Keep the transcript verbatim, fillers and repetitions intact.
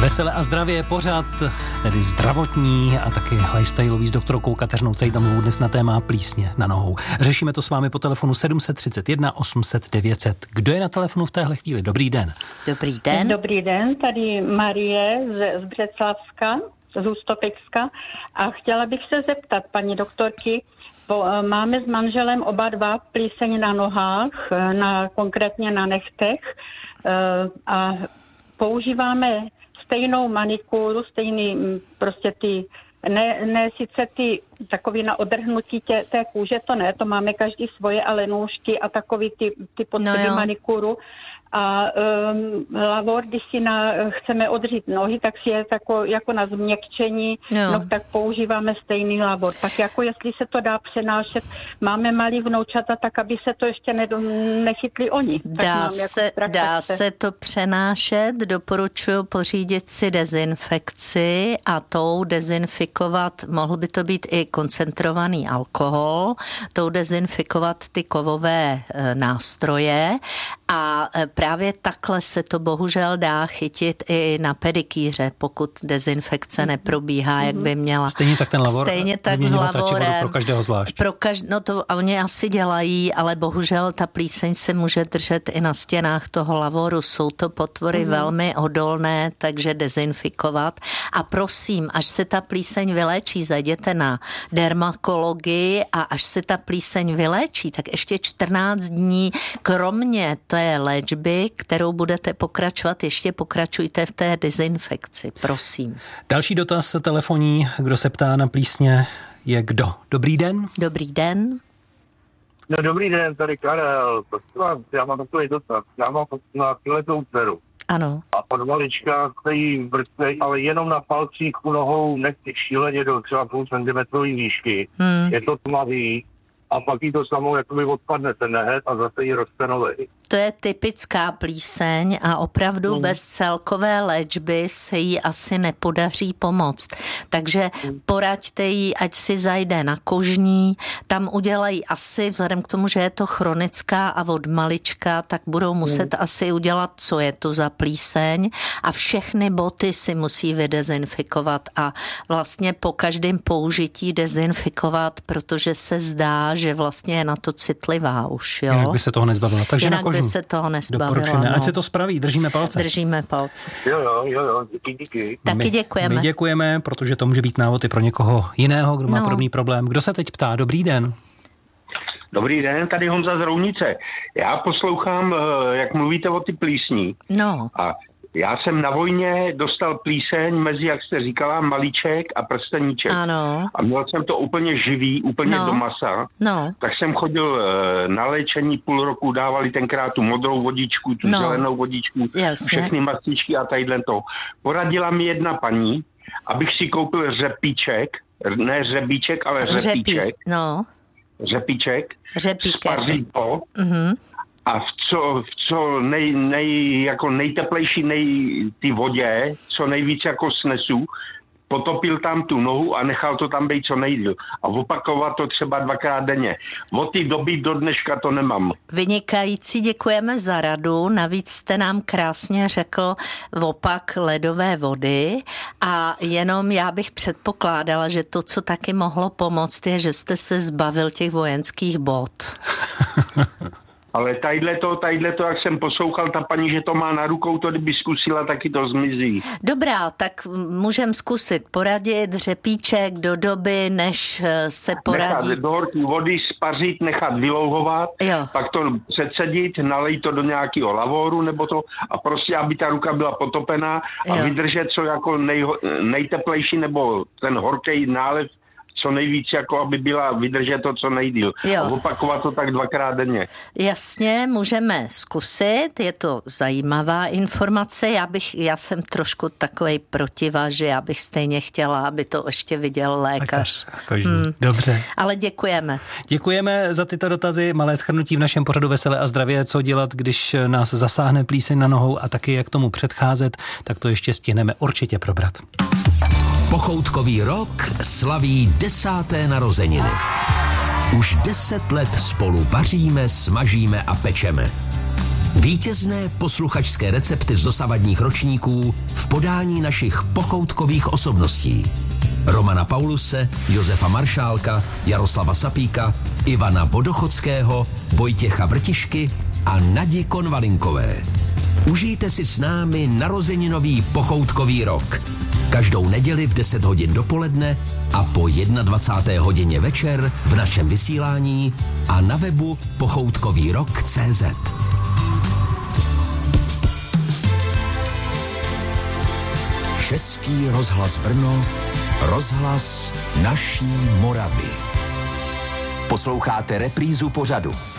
Veselé a zdravě pořad, tedy zdravotní a taky lifestyleový s doktorkou Kateřinou Cejtamovou dnes na téma plísně na nohou. Řešíme to s vámi po telefonu sedm set třicet jedna osm set devět set. Kdo je na telefonu v téhle chvíli? Dobrý den. Dobrý den. Dobrý den, tady Marie z, z Břeclavska, z Ústopekska a chtěla bych se zeptat paní doktorky, po, máme s manželem oba dva plíseň na nohách, na, konkrétně na nechtech a používáme stejnou manikúru, stejný prostě ty, ne, ne sice ty takový na odrhnutí tě, té kůže, to ne, to máme každý svoje, ale nůžky a takový ty, ty potřeby no manikúru. A um, lavor, když si na, chceme odřít nohy, tak si je tako, jako na změkčení, no, tak používáme stejný lavor. Tak jako jestli se to dá přenášet, máme malý vnoučata, tak aby se to ještě ne, nechytli oni. Dá, se, jako dá se to přenášet, doporučuji pořídit si dezinfekci a tou dezinfikovat, mohl by to být i koncentrovaný alkohol, tou dezinfikovat ty kovové e, nástroje a e, právě takhle se to bohužel dá chytit i na pedikýře, pokud dezinfekce neprobíhá, jak by měla. Stejně tak ten lavor, Stejně tak s lavorem. Pro každého zvlášť. Pro každ- no to oni asi dělají, ale bohužel ta plíseň se může držet i na stěnách toho lavoru. Jsou to potvory mm. velmi odolné, takže dezinfikovat. A prosím, až se ta plíseň vyléčí, zajděte na dermatologii a až se ta plíseň vyléčí, tak ještě čtrnáct dní, kromě té léčby, kterou budete pokračovat, ještě pokračujte v té dezinfekci, prosím. Další dotaz telefonní, kdo se ptá na plísně, je kdo? Dobrý den. Dobrý den. No dobrý den, tady Karel. Já mám takový dotaz. Já mám na tyhletou dceru. Ano. A od malička stojí vrstej, ale jenom na palcích u nohou nechci šíleně do třeba půl centimetrový výšky. Hmm. Je to tmavý. A pak jí to samou jakoby odpadne ten nehet a zase jí roste novej. To je typická plíseň a opravdu mm. bez celkové léčby se jí asi nepodaří pomoct. Takže mm. poraďte jí, ať si zajde na kožní, tam udělají asi, vzhledem k tomu, že je to chronická a od malička, tak budou muset mm. asi udělat, co je to za plíseň a všechny boty si musí vydezinfikovat a vlastně po každém použití dezinfikovat, protože se zdá, že vlastně je na to citlivá už, jo. Jinak by se toho nezbavila. Takže Jinak na kožní. by se toho nezbavila. No. Ať no. se to spraví, držíme palce. Držíme palce. Jo, jo, jo, jo, díky, díky. Taky my, děkujeme. My děkujeme, protože to může být návod i pro někoho jiného, kdo má no. podobný problém. Kdo se teď ptá? Dobrý den. Dobrý den, tady Honza z Rounice. Já poslouchám, jak mluvíte o ty plísní. No. A já jsem na vojně dostal plíseň mezi, jak jste říkala, malíček a prsteníček. Ano. A měl jsem to úplně živý, úplně no. do masa. No. Tak jsem chodil na léčení půl roku, dávali tenkrát tu modrou vodičku, tu no. zelenou vodičku, Jasně. všechny mastičky a tadyhle to. Poradila mi jedna paní, abych si koupil řepíček, ne řebíček, ale řepíček. Řepí, no. Řepíček. Řepíček. Spaří to. Mhm. A v co, v co nej, nej, jako nejteplejší nej, ty vodě, co nejvíc jako snesu, potopil tam tu nohu a nechal to tam být co nejdýl. A opakovat to třeba dvakrát denně. Od té doby do dneška to nemám. Vynikající, děkujeme za radu. Navíc jste nám krásně řekl opak ledové vody a jenom já bych předpokládala, že to, co taky mohlo pomoct, je, že jste se zbavil těch vojenských bot. Ale tadyhle to, tadyhle to, jak jsem poslouchal, ta paní, že to má na rukou, to kdyby zkusila, taky to zmizí. Dobrá, tak můžem zkusit poradit řepíček do doby, než se poradí. Nechat do horké vody spařit, nechat vylouhovat, jo. Pak to předsedit, nalejt to do nějakého lavoru nebo to a prostě, aby ta ruka byla potopená a jo. vydržet co jako nej, nejteplejší nebo ten horký nálev co nejvíc, jako aby byla vydržet to co nejdýl. Jo. A opakovat to tak dvakrát denně. Jasně, můžeme zkusit, je to zajímavá informace. Já bych, já jsem trošku takovej protiva, že já bych stejně chtěla, aby to ještě viděl lékař. lékař hmm. Dobře. Ale děkujeme. Děkujeme za tyto dotazy, malé shrnutí v našem pořadu Veselé a zdravě, co dělat, když nás zasáhne plíseň na nohou a taky jak tomu předcházet, tak to ještě stihneme určitě probrat. Pochoutkový rok slaví desáté narozeniny. Už deset let spolu vaříme, smažíme a pečeme. Vítězné posluchačské recepty z dosavadních ročníků v podání našich pochoutkových osobností. Romana Pauluse, Josefa Maršálka, Jaroslava Sapíka, Ivana Vodochodského, Vojtěcha Vrtišky a Nadi Konvalinkové. Užijte si s námi narozeninový pochoutkový rok. Každou neděli v deset hodin dopoledne a po dvacáté jedné hodině večer v našem vysílání a na webu pochoutkový rok tečka cé zet. Český rozhlas Brno, rozhlas naší Moravy. Posloucháte reprízu pořadu